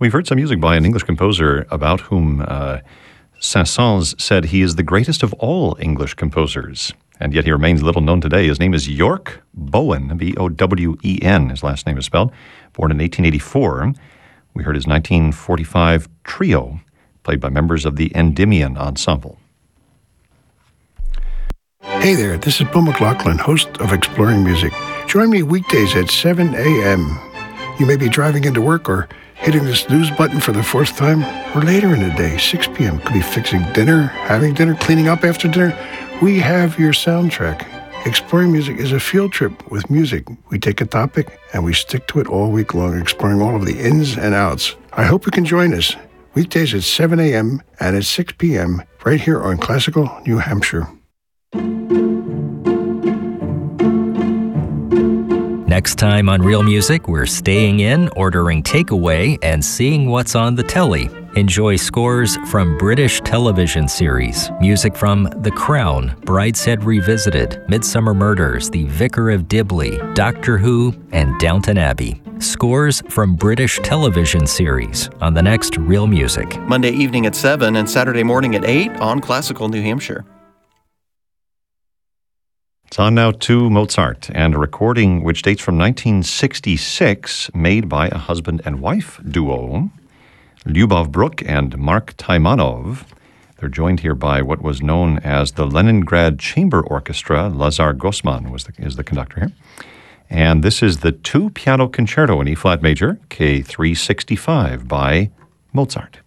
We've heard some music by an English composer about whom Saint-Saëns said he is the greatest of all English composers, and yet he remains little known today. His name is York Bowen, B-O-W-E-N, his last name is spelled. Born in 1884, we heard his 1945 trio, played by members of the Endymion Ensemble. Hey there, this is Bill McLaughlin, host of Exploring Music. Join me weekdays at 7 a.m. You may be driving into work or hitting the snooze button for the fourth time, or later in the day, 6 p.m. Could be fixing dinner, having dinner, cleaning up after dinner. We have your soundtrack. Exploring Music is a field trip with music. We take a topic and we stick to it all week long, exploring all of the ins and outs. I hope you can join us weekdays at 7 a.m. and at 6 p.m. right here on Classical New Hampshire. Next time on Real Music, we're staying in, ordering takeaway, and seeing what's on the telly. Enjoy scores from British television series, music from The Crown, Brideshead Revisited, Midsummer Murders, The Vicar of Dibley, Doctor Who, and Downton Abbey. Scores from British television series on the next Real Music. Monday evening at 7 and Saturday morning at 8 on Classical New Hampshire. It's on now to Mozart, and a recording which dates from 1966, made by a husband and wife duo, Lyubov Bruk and Mark Taimanov. They're joined here by what was known as the Leningrad Chamber Orchestra. Lazar Gosman is the conductor here. And this is the two-piano concerto in E-flat major, K365 by Mozart.